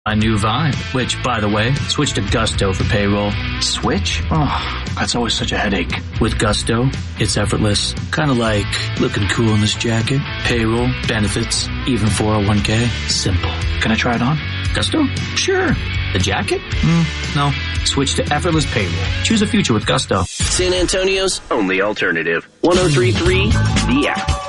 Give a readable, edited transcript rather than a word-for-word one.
A new vibe, which, by the way, switch to Gusto for payroll. Switch? Oh, that's always such a headache. With Gusto, it's effortless. Kind of like looking cool in this jacket. Payroll, benefits, even 401k. Simple. Can I try it on? Gusto? Sure. The jacket? No. Switch to effortless payroll. Choose a future with Gusto. San Antonio's only alternative. 103.3 The App.